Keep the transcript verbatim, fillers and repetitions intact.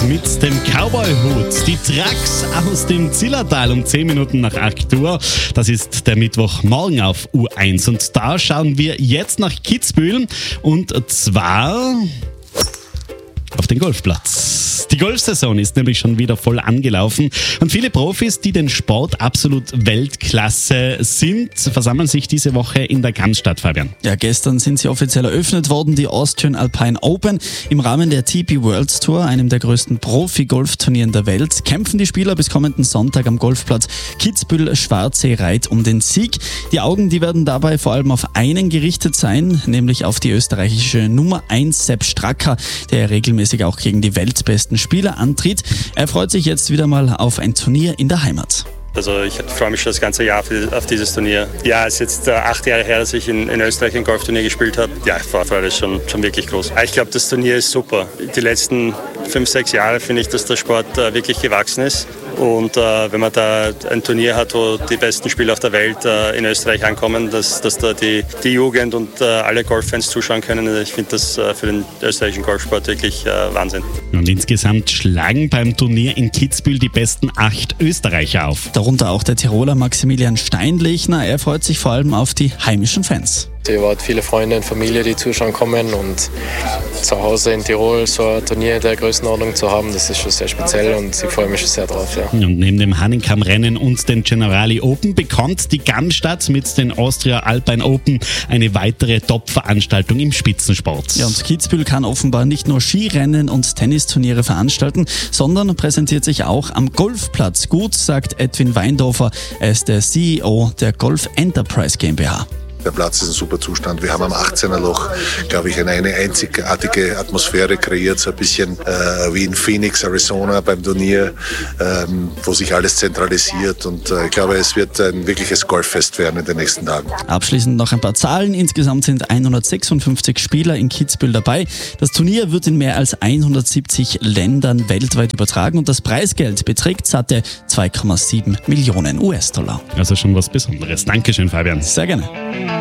mit dem Cowboy-Hut. Die Trucks aus dem Zillertal um zehn Minuten nach acht Uhr. Das ist der Mittwochmorgen auf U eins. Und da schauen wir jetzt nach Kitzbühel. Und zwar auf den Golfplatz. Die Golfsaison ist nämlich schon wieder voll angelaufen und viele Profis, die den Sport absolut Weltklasse sind, versammeln sich diese Woche in der Cannstatt, Fabian. Ja, gestern sind sie offiziell eröffnet worden, die Austrian Alpine Open. Im Rahmen der T P World Tour, einem der größten Profi-Golfturnieren der Welt, kämpfen die Spieler bis kommenden Sonntag am Golfplatz Kitzbühel-Schwarzsee-Reit um den Sieg. Die Augen, die werden dabei vor allem auf einen gerichtet sein, nämlich auf die österreichische Nummer eins Sepp Straka, der regelmäßig auch gegen die weltbesten Spieler antritt. Er freut sich jetzt wieder mal auf ein Turnier in der Heimat. Also ich freue mich schon das ganze Jahr auf dieses Turnier. Ja, es ist jetzt äh, acht Jahre her, dass ich in, in Österreich ein Golfturnier gespielt habe. Ja, die Vorfreude ist schon, schon wirklich groß. Ich glaube, das Turnier ist super. Die letzten fünf, sechs Jahre finde ich, dass der Sport äh, wirklich gewachsen ist. Und äh, wenn man da ein Turnier hat, wo die besten Spieler auf der Welt äh, in Österreich ankommen, dass, dass da die, die Jugend und äh, alle Golffans zuschauen können, ich finde das äh, für den österreichischen Golfsport wirklich äh, Wahnsinn. Und insgesamt schlagen beim Turnier in Kitzbühel die besten acht Österreicher auf. Darunter auch der Tiroler Maximilian Steinlechner. Er freut sich vor allem auf die heimischen Fans. Ich habe viele Freunde und Familie, die zuschauen kommen, und zu Hause in Tirol so ein Turnier der Größenordnung zu haben, das ist schon sehr speziell und ich freue mich schon sehr drauf. Ja. Und neben dem Hahnenkamm-Rennen und den Generali Open bekommt die Cannstatt mit den Austria Alpine Open eine weitere Top-Veranstaltung im Spitzensport. Ja, und Kitzbühel kann offenbar nicht nur Skirennen und Tennisturniere veranstalten, sondern präsentiert sich auch am Golfplatz gut, sagt Edwin Weindorfer. Er ist der C E O der Golf Enterprise GmbH. Der Platz ist in super Zustand. Wir haben am achtzehner Loch, glaube ich, eine einzigartige Atmosphäre kreiert, so ein bisschen äh, wie in Phoenix, Arizona beim Turnier, ähm, wo sich alles zentralisiert. Und äh, ich glaube, es wird ein wirkliches Golffest werden in den nächsten Tagen. Abschließend noch ein paar Zahlen. Insgesamt sind hundertsechsundfünfzig Spieler in Kitzbühel dabei. Das Turnier wird in mehr als hundertsiebzig Ländern weltweit übertragen und das Preisgeld beträgt satte zwei Komma sieben Millionen U S-Dollar. Also schon was Besonderes. Dankeschön, Fabian. Sehr gerne.